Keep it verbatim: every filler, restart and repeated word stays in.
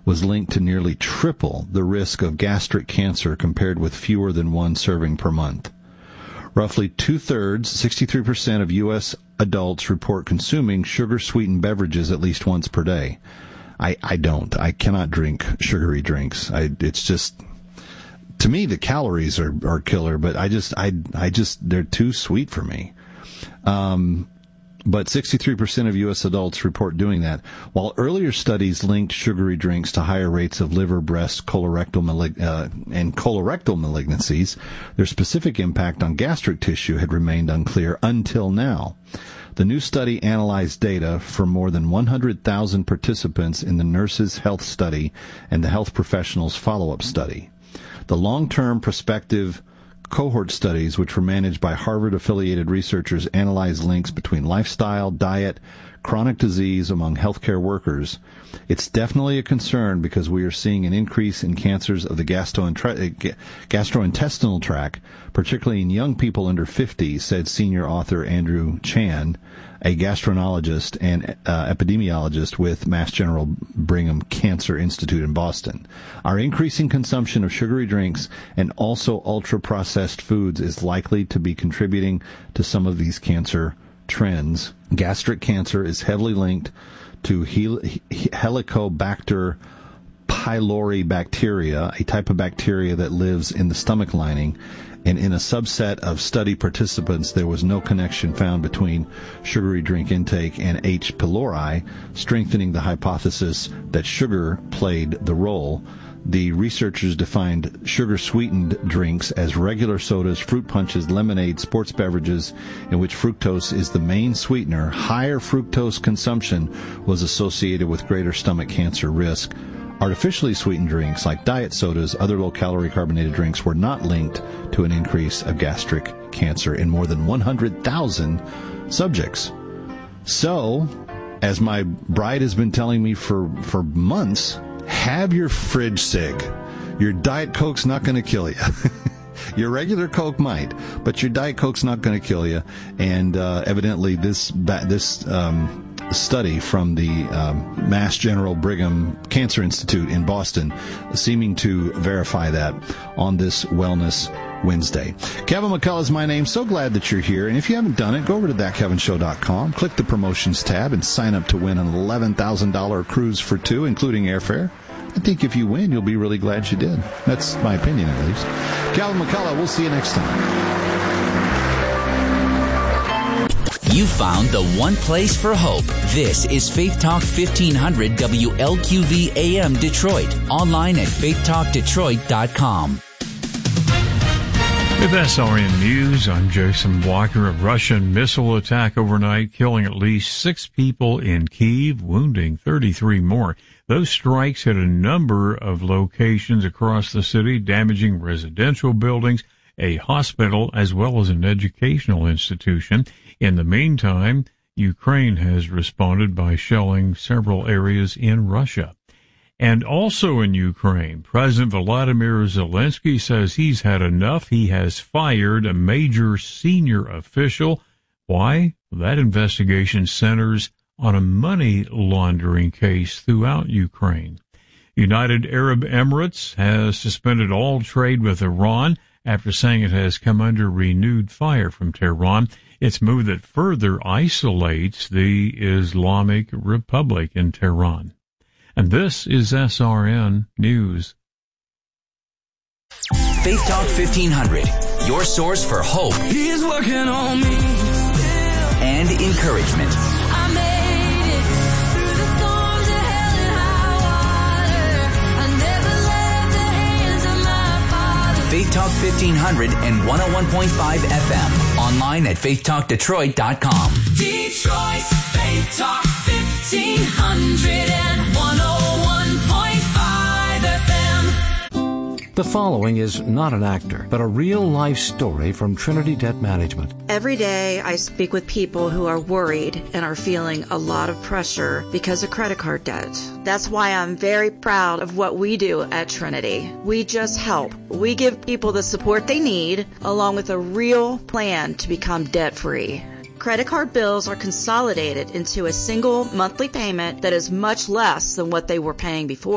was linked to nearly triple the risk of gastric cancer compared with fewer than one serving per month. Roughly two-thirds, sixty-three percent of U S adults report consuming sugar-sweetened beverages at least once per day. I, I don't. I cannot drink sugary drinks. I, it's just, to me, the calories are, are killer, but I just, I, I just, they're too sweet for me. Um, but sixty-three percent of U S adults report doing that. While earlier studies linked sugary drinks to higher rates of liver, breast, colorectal, malig- uh, and colorectal malignancies, their specific impact on gastric tissue had remained unclear until now. The new study analyzed data from more than one hundred thousand participants in the Nurses' Health Study and the Health Professionals Follow-Up Study. The long-term prospective cohort studies, which were managed by Harvard-affiliated researchers, analyzed links between lifestyle, diet, chronic disease among healthcare workers. It's definitely a concern because we are seeing an increase in cancers of the gastroentre- gastrointestinal tract, particularly in young people under fifty, said senior author Andrew Chan, a gastroenterologist and uh, epidemiologist with Mass General Brigham Cancer Institute in Boston. Our increasing consumption of sugary drinks and also ultra-processed foods is likely to be contributing to some of these cancer trends. Gastric cancer is heavily linked to Hel- Helicobacter pylori bacteria, a type of bacteria that lives in the stomach lining. And in a subset of study participants, there was no connection found between sugary drink intake and H. pylori, strengthening the hypothesis that sugar played the role. The researchers defined sugar-sweetened drinks as regular sodas, fruit punches, lemonade, sports beverages, in which fructose is the main sweetener. Higher fructose consumption was associated with greater stomach cancer risk. Artificially sweetened drinks like diet sodas, other low-calorie carbonated drinks were not linked to an increase of gastric cancer in more than one hundred thousand subjects. So, as my bride has been telling me for, for months, have your fridge cig. Your Diet Coke's not going to kill you. Your regular Coke might, but your Diet Coke's not going to kill you. And uh, evidently this this um, study from the um, Mass General Brigham Cancer Institute in Boston seeming to verify that on this Wellness Wednesday. Kevin McCullough is my name. So glad that you're here. And if you haven't done it, go over to that kevin show dot com, click the promotions tab, and sign up to win an eleven thousand dollars cruise for two, including airfare. I think if you win, you'll be really glad you did. That's my opinion, at least. Calvin McCullough, we'll see you next time. You found the one place for hope. This is Faith Talk fifteen hundred W L Q V A M Detroit. Online at faith talk detroit dot com. With S R N News, I'm Jason Walker. A Russian missile attack overnight, killing at least six people in Kyiv, wounding thirty-three more. Those strikes hit a number of locations across the city, damaging residential buildings, a hospital, as well as an educational institution. In the meantime, Ukraine has responded by shelling several areas in Russia. And also in Ukraine, President Volodymyr Zelensky says he's had enough. He has fired a major senior official. Why? That investigation centers on a money laundering case throughout Ukraine. United Arab Emirates has suspended all trade with Iran after saying it has come under renewed fire from Tehran. It's a move that further isolates the Islamic Republic in Tehran. And this is S R N News. Faith Talk fifteen hundred, your source for hope. He's working on me and encouragement. I made it through the storms of hell and high water. I never left the hands of my Father. Faith Talk fifteen hundred and one oh one point five F M. Online at faith talk detroit dot com. Detroit's Faith Talk fifteen hundred and one oh one point five F M. The following is not an actor, but a real-life story from Trinity Debt Management. Every day I speak with people who are worried and are feeling a lot of pressure because of credit card debt. That's why I'm very proud of what we do at Trinity. We just help. We give people the support they need, along with a real plan to become debt-free. Credit card bills are consolidated into a single monthly payment that is much less than what they were paying before.